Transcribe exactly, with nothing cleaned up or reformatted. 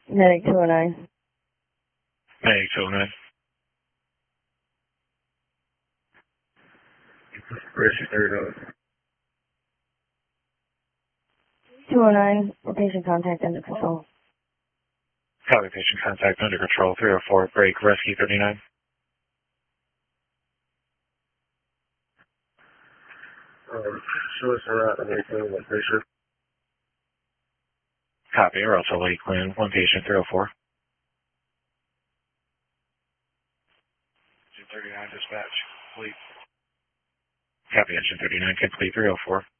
Medic two oh nine. Medic two oh nine. Rescue thirty-nine. two oh nine, patient contact under control. Copy, patient contact under control. three oh four, break, rescue thirty-nine. Um, show us around and anything one patient. Copy, we're also late clean. One patient, three oh four. thirty-nine dispatch, complete. Copy, engine thirty-nine, complete, three oh four.